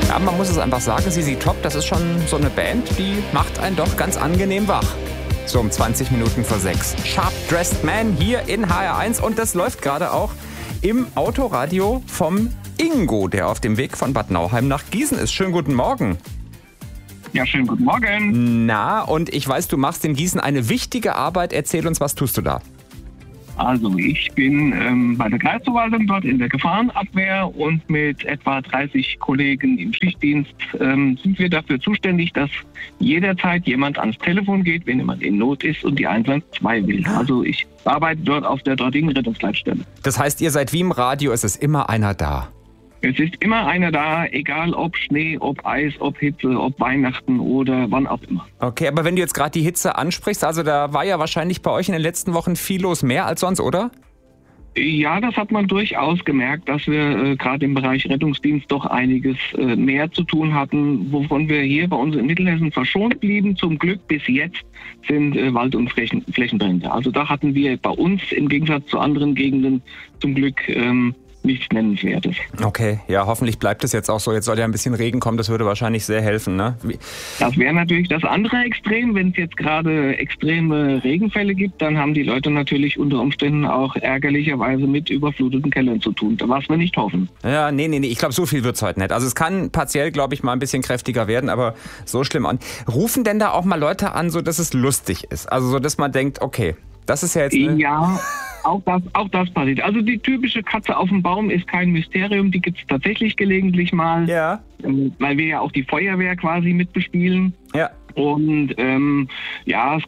Ja, man muss es einfach sagen, ZZ Top, das ist schon so eine Band, die macht einen doch ganz angenehm wach. So um 20 Minuten vor 6. Sharp Dressed Man hier in HR1 und das läuft gerade auch im Autoradio vom Ingo, der auf dem Weg von Bad Nauheim nach Gießen ist. Schönen guten Morgen. Ja, schönen guten Morgen. Na, und ich weiß, du machst in Gießen eine wichtige Arbeit. Erzähl uns, was tust du da? Also ich bin bei der Kreisverwaltung dort in der Gefahrenabwehr und mit etwa 30 Kollegen im Schichtdienst sind wir dafür zuständig, dass jederzeit jemand ans Telefon geht, wenn jemand in Not ist und die 112 will. Also ich arbeite dort auf der dortigen Rettungsleitstelle. Das heißt, ihr seid wie im Radio, es ist immer einer da. Es ist immer einer da, egal ob Schnee, ob Eis, ob Hitze, ob Weihnachten oder wann auch immer. Okay, aber wenn du jetzt gerade die Hitze ansprichst, also da war ja wahrscheinlich bei euch in den letzten Wochen viel los, mehr als sonst, oder? Ja, das hat man durchaus gemerkt, dass wir gerade im Bereich Rettungsdienst doch einiges mehr zu tun hatten, wovon wir hier bei uns in Mittelhessen verschont blieben. Zum Glück bis jetzt sind Wald- und Flächenbrände. Also da hatten wir bei uns im Gegensatz zu anderen Gegenden zum Glück nichts Nennenswertes. Okay, ja, hoffentlich bleibt es jetzt auch so. Jetzt soll ja ein bisschen Regen kommen, das würde wahrscheinlich sehr helfen, ne? Das wäre natürlich das andere Extrem. Wenn es jetzt gerade extreme Regenfälle gibt, dann haben die Leute natürlich unter Umständen auch ärgerlicherweise mit überfluteten Kellern zu tun, was wir nicht hoffen. Ja, nee, ich glaube, so viel wird's heute nicht. Also es kann partiell, glaube ich, mal ein bisschen kräftiger werden, aber so schlimm an. Rufen denn da auch mal Leute an, so dass es lustig ist? Also so, dass man denkt, okay, das ist ja jetzt... Ja, auch das passiert. Also die typische Katze auf dem Baum ist kein Mysterium, die gibt es tatsächlich gelegentlich mal, Ja. Weil wir ja auch die Feuerwehr quasi mitbespielen. Ja. Und es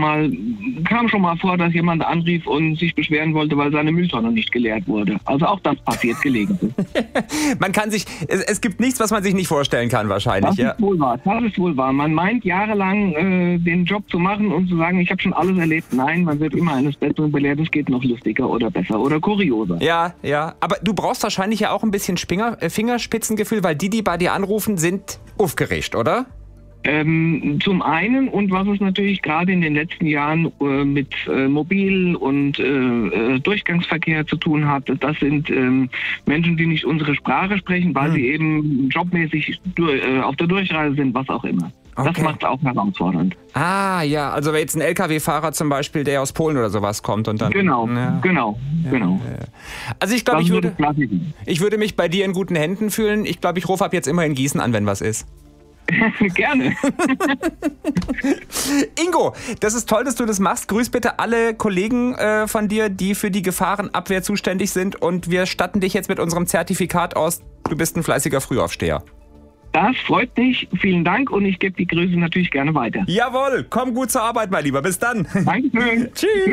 kam schon mal vor, dass jemand anrief und sich beschweren wollte, weil seine Mülltonne nicht geleert wurde. Also auch das passiert gelegentlich. Man kann sich, es gibt nichts, was man sich nicht vorstellen kann wahrscheinlich. Das ist wohl wahr. Man meint jahrelang den Job zu machen und zu sagen, ich habe schon alles erlebt. Nein, man wird immer eines Besseren belehrt, es geht noch lustiger oder besser oder kurioser. Ja, aber du brauchst wahrscheinlich ja auch ein bisschen Fingerspitzengefühl, weil die bei dir anrufen, sind aufgeregt, oder? Zum einen, und was es natürlich gerade in den letzten Jahren mit Mobil- und Durchgangsverkehr zu tun hat, das sind Menschen, die nicht unsere Sprache sprechen, weil sie eben jobmäßig auf der Durchreise sind, was auch immer. Okay. Das macht es auch herausfordernd. Ah, ja, also wenn jetzt ein LKW-Fahrer zum Beispiel, der aus Polen oder sowas kommt und dann... Genau. Also ich glaube, ich würde mich bei dir in guten Händen fühlen. Ich glaube, ich rufe ab jetzt immer in Gießen an, wenn was ist. Gerne. Ingo, das ist toll, dass du das machst. Grüß bitte alle Kollegen von dir, die für die Gefahrenabwehr zuständig sind. Und wir statten dich jetzt mit unserem Zertifikat aus. Du bist ein fleißiger Frühaufsteher. Das freut mich. Vielen Dank und ich gebe die Grüße natürlich gerne weiter. Jawohl, komm gut zur Arbeit, mein Lieber. Bis dann. Dankeschön. Tschüss.